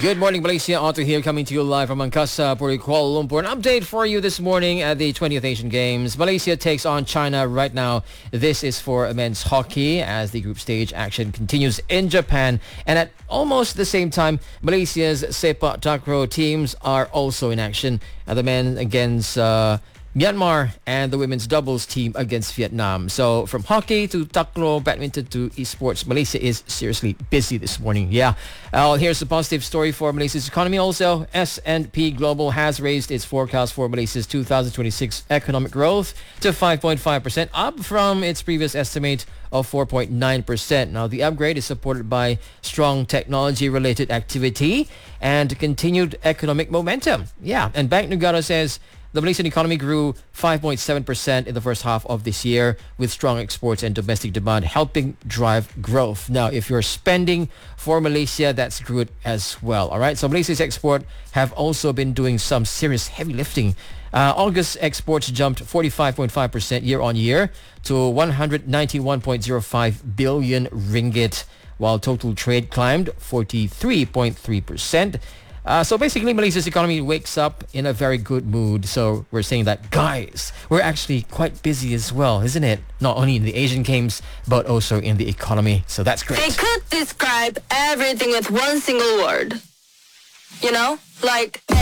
Good morning, Malaysia. Otto here, coming to you live from Angkasa, Puri, Kuala Lumpur. An update for you this morning at the 20th Asian Games. Malaysia takes on China right now. This is for men's hockey as the group stage action continues in Japan. And at almost the same time, Malaysia's sepak takraw teams are also in action. The men against Myanmar and the women's doubles team against Vietnam. So from hockey to takraw, badminton to esports, Malaysia is seriously busy this morning. Yeah. Here's a positive story for Malaysia's economy also. S&P Global has raised its forecast for Malaysia's 2026 economic growth to 5.5%, up from its previous estimate of 4.9%. Now, the upgrade is supported by strong technology-related activity and continued economic momentum. Yeah, and Bank Negara says the Malaysian economy grew 5.7% in the first half of this year, with strong exports and domestic demand helping drive growth. Now, if you're spending for Malaysia, that's good as well. All right. So Malaysia's export have also been doing some serious heavy lifting. August exports jumped 45.5% year on year to 191.05 billion ringgit, while total trade climbed 43.3%. So basically, Malaysia's economy wakes up in a very good mood. So we're saying that, guys, we're actually quite busy as well, isn't it? Not only in the Asian Games, but also in the economy. So that's great. They could describe everything with one single word. You know? Like